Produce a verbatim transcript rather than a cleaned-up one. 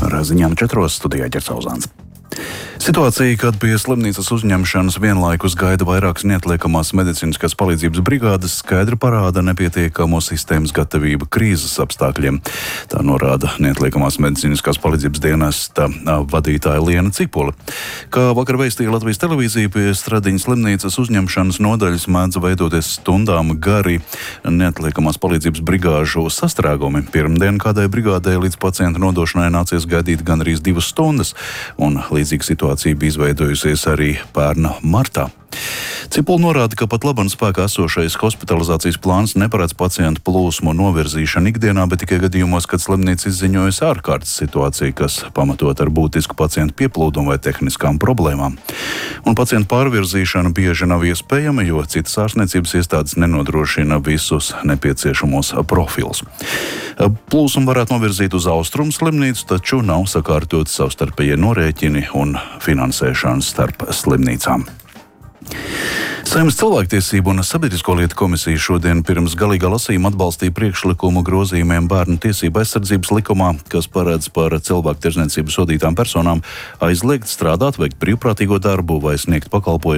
Ar ziņām četros studijā Ķercauzāns. Situācija, kad pie slimnīcas uzņemšanas vienlaikus gaida vairākas neatliekamās medicīniskās palīdzības brigādes, skaidri parāda nepietiekamo sistēmas gatavību krīzes apstākļiem. Tā norāda neatliekamās medicīniskās palīdzības dienesta vadītāja Liena Cipuli. Kā vakar vēstīja Latvijas televīzija, pie Stradiņas slimnīcas uzņemšanas nodaļas mēdz veidoties stundām gari neatliekamās palīdzības brigāžu sastrēgumi. Pirmdien kādai brigādei līdz pacienta nodošanai nācies gaidīt gan arī divas stundas, un līdzīga situācija bija izveidojusies arī pērna martā. Cipula norāda, ka pat labam spēkā esošais hospitalizācijas plāns neparedz pacientu plūsmu novirzīšanu ikdienā, bet tikai gadījumos, kad slimnīca izziņojusi ārkārtas situāciju, kas pamatot ar būtisku pacientu pieplūdumu vai tehniskām problēmām. Un pacientu pārvirzīšana bieži nav iespējama, jo citas ārstniecības iestādes nenodrošina visus nepieciešamos profilus. Plūsmu varētu novirzīt uz austrumu slimnīcu, taču nav sakārtot savstarpējie norēķini un finansēšanas starp slimnīcām. Saeimas cilvēktiesību un sabiedrisko lietu komisija šodien pirms galīgā lasījuma atbalstīja priekšlikumu grozījumiem bērnu tiesību aizsardzības likumā, kas paredz par cilvēku tirdzniecību sodītām personām aizliegt strādāt, veikt brīvprātīgo darbu vai sniegt pakalpojumu